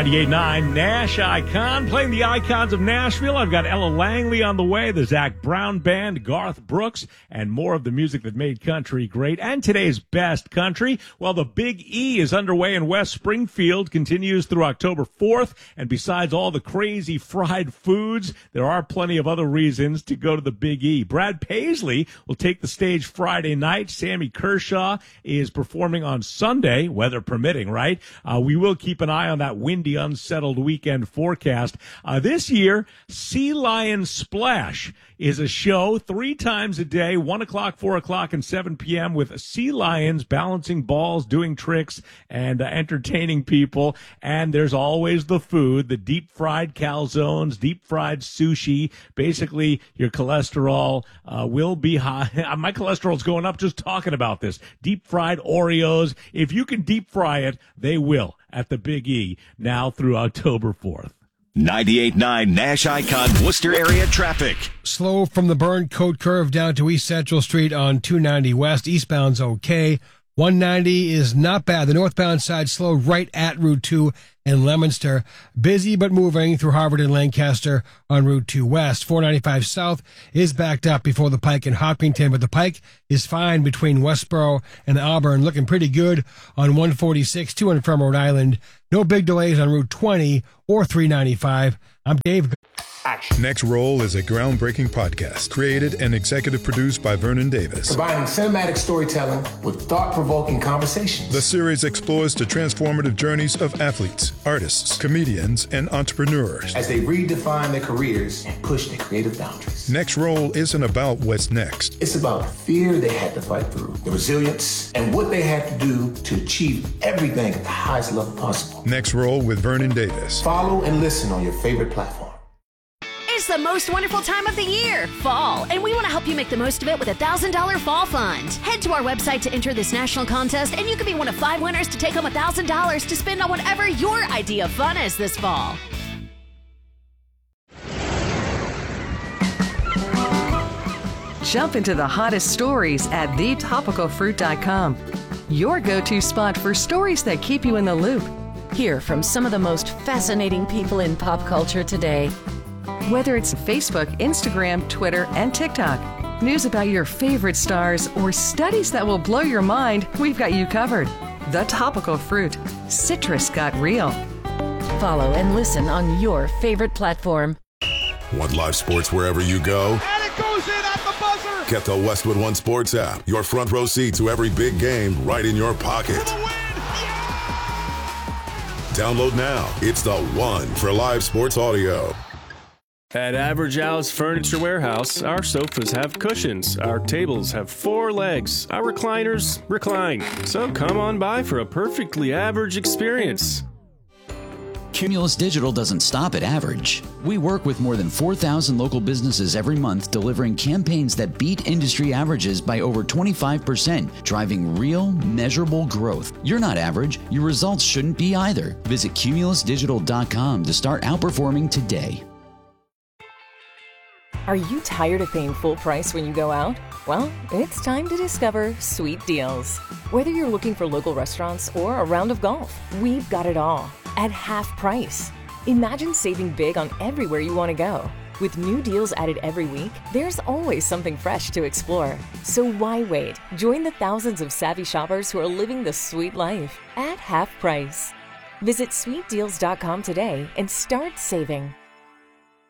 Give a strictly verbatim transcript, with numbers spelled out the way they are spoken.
ninety-eight point nine Nash Icon, playing the icons of Nashville. I've got Ella Langley on the way, the Zac Brown Band, Garth Brooks, and more of the music that made country great. And today's best country, well, the Big E is underway in West Springfield, continues through October fourth. And besides all the crazy fried foods, there are plenty of other reasons to go to the Big E. Brad Paisley will take the stage Friday night. Sammy Kershaw is performing on Sunday, weather permitting, right? Uh, we will keep an eye on that windy, unsettled weekend forecast. Uh, this year, Sea Lion Splash is a show three times a day, one o'clock, four o'clock, and seven p.m. with sea lions balancing balls, doing tricks, and uh, entertaining people. And there's always the food, the deep-fried calzones, deep-fried sushi. Basically, your cholesterol uh, will be high. My cholesterol's going up just talking about this. Deep-fried Oreos. If you can deep-fry it, they will at the Big E now through October fourth. ninety-eight point nine Nash Icon Worcester area traffic. Slow from the Burn Coat Curve down to East Central Street on two ninety West. Eastbound's okay. one ninety is not bad. The northbound side slow right at Route two and Leominster. Busy but moving through Harvard and Lancaster on Route two West. four ninety-five South is backed up before the Pike in Hopkinton, but the Pike is fine between Westboro and Auburn. Looking pretty good on one forty-six to and from Rhode Island. No big delays on Route twenty or three ninety-five. I'm Dave. Action. Next Roll is a groundbreaking podcast created and executive produced by Vernon Davis. Combining cinematic storytelling with thought-provoking conversations. The series explores the transformative journeys of athletes, artists, comedians, and entrepreneurs as they redefine their careers and push their creative boundaries. Next Roll isn't about what's next. It's about the fear they had to fight through, the resilience, and what they had to do to achieve everything at the highest level possible. Next Roll with Vernon Davis. Follow and listen on your favorite platform. It's the most wonderful time of the year, fall, and we want to help you make the most of it with a one thousand dollars Fall Fund. Head to our website to enter this national contest, and you could be one of five winners to take home one thousand dollars to spend on whatever your idea of fun is this fall. Jump into the hottest stories at the topical fruit dot com, your go-to spot for stories that keep you in the loop. Hear from some of the most fascinating people in pop culture today. Whether it's Facebook, Instagram, Twitter, and TikTok, news about your favorite stars, or studies that will blow your mind, we've got you covered. The Topical Fruit. Citrus got real. Follow and listen on your favorite platform. Want live sports wherever you go? And it goes in at the buzzer! Get the Westwood One Sports app. Your front row seat to every big game right in your pocket. For the win! Yeah! Download now. It's the one for live sports audio. At Average Al's Furniture Warehouse, our sofas have cushions, our tables have four legs, our recliners recline. So come on by for a perfectly average experience. Cumulus Digital doesn't stop at average. We work with more than four thousand local businesses every month, delivering campaigns that beat industry averages by over twenty-five percent, driving real, measurable growth. You're not average. Your results shouldn't be either. Visit cumulus digital dot com to start outperforming today. Are you tired of paying full price when you go out? Well, it's time to discover Sweet Deals. Whether you're looking for local restaurants or a round of golf, we've got it all at half price. Imagine saving big on everywhere you want to go. With new deals added every week, there's always something fresh to explore. So why wait? Join the thousands of savvy shoppers who are living the sweet life at half price. Visit sweet deals dot com today and start saving.